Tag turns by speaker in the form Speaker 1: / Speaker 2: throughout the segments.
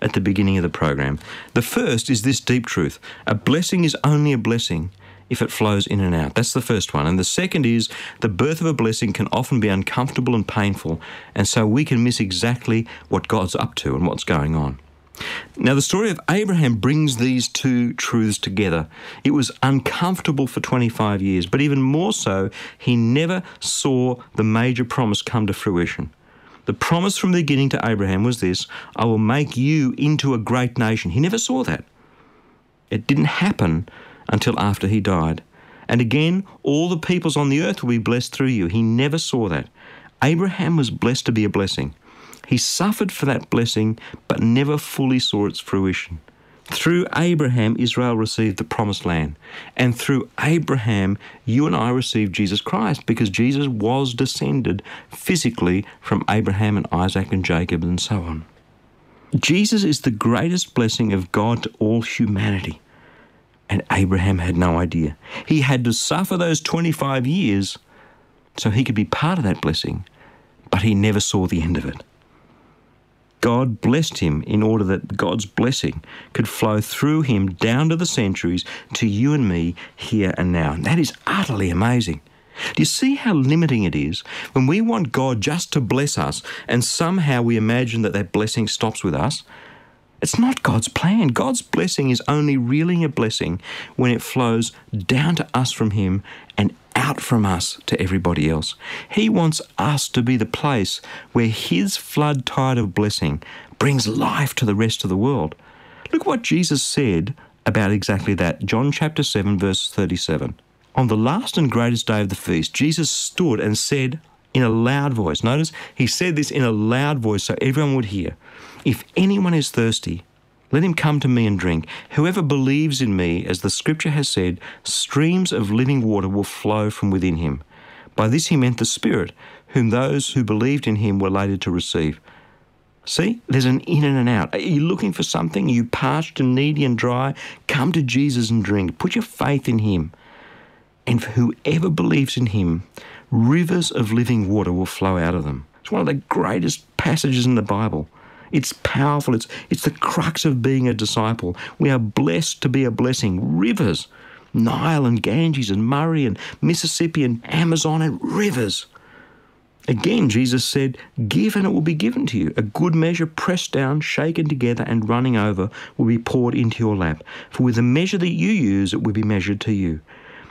Speaker 1: at the beginning of the program. The first is this deep truth. A blessing is only a blessing if it flows in and out. That's the first one. And the second is the birth of a blessing can often be uncomfortable and painful, and so we can miss exactly what God's up to and what's going on. Now, the story of Abraham brings these two truths together. It was uncomfortable for 25 years, but even more so, he never saw the major promise come to fruition. The promise from the beginning to Abraham was this: I will make you into a great nation. He never saw that. It didn't happen until after he died. And again, all the peoples on the earth will be blessed through you. He never saw that. Abraham was blessed to be a blessing. He suffered for that blessing, but never fully saw its fruition. Through Abraham, Israel received the promised land. And through Abraham, you and I received Jesus Christ, because Jesus was descended physically from Abraham and Isaac and Jacob and so on. Jesus is the greatest blessing of God to all humanity. And Abraham had no idea. He had to suffer those 25 years so he could be part of that blessing, but he never saw the end of it. God blessed him in order that God's blessing could flow through him down to the centuries to you and me here and now. And that is utterly amazing. Do you see how limiting it is when we want God just to bless us and somehow we imagine that that blessing stops with us? It's not God's plan. God's blessing is only really a blessing when it flows down to us from him and out from us to everybody else. He wants us to be the place where his flood tide of blessing brings life to the rest of the world. Look what Jesus said about exactly that. John chapter 7, verse 37. On the last and greatest day of the feast, Jesus stood and said in a loud voice, notice he said this in a loud voice so everyone would hear, if anyone is thirsty, let him come to me and drink. Whoever believes in me, as the scripture has said, streams of living water will flow from within him. By this he meant the Spirit, whom those who believed in him were later to receive. See, there's an in and an out. Are you looking for something? Are you parched and needy and dry? Come to Jesus and drink. Put your faith in him. And for whoever believes in him, rivers of living water will flow out of them. It's one of the greatest passages in the Bible. It's powerful. It's the crux of being a disciple. We are blessed to be a blessing. Rivers, Nile and Ganges and Murray and Mississippi and Amazon and rivers. Again, Jesus said, give and it will be given to you. A good measure pressed down, shaken together and running over will be poured into your lap. For with the measure that you use, it will be measured to you.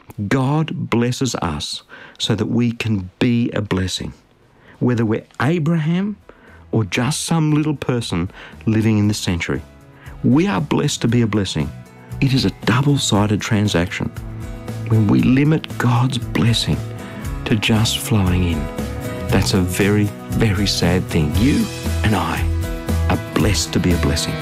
Speaker 1: God blesses us so that we can be a blessing. Whether we're Abraham or just some little person living in this century, we are blessed to be a blessing. It is a double-sided transaction when we limit God's blessing to just flowing in. That's a very, very sad thing. You and I are blessed to be a blessing.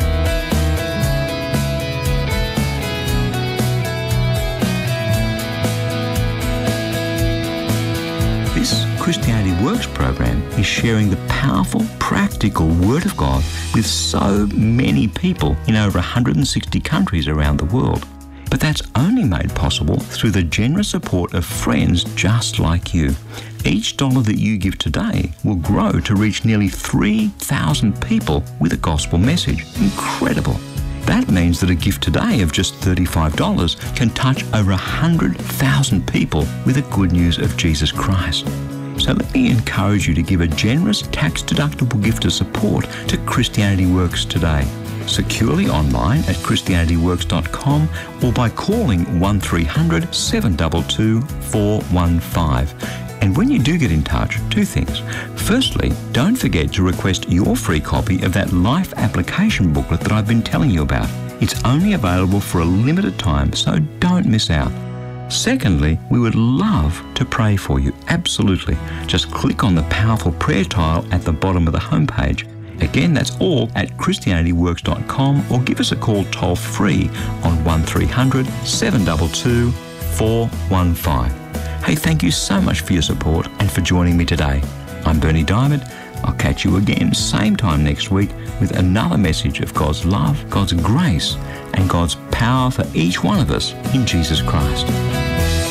Speaker 1: This Christianity Works program is sharing the powerful, practical Word of God with so many people in over 160 countries around the world. But that's only made possible through the generous support of friends just like you. Each dollar that you give today will grow to reach nearly 3,000 people with a gospel message. Incredible. That means that a gift today of just $35 can touch over 100,000 people with the good news of Jesus Christ. So let me encourage you to give a generous tax-deductible gift of support to Christianity Works today. Securely online at ChristianityWorks.com or by calling 1300 722 415. And when you do get in touch, two things. Firstly, don't forget to request your free copy of that life application booklet that I've been telling you about. It's only available for a limited time, so don't miss out. Secondly, we would love to pray for you. Absolutely. Just click on the powerful prayer tile at the bottom of the homepage. Again, that's all at ChristianityWorks.com or give us a call toll-free on 1300 722 415. Hey, thank you so much for your support and for joining me today. I'm Berni Dymet. I'll catch you again same time next week with another message of God's love, God's grace, and God's power for each one of us in Jesus Christ.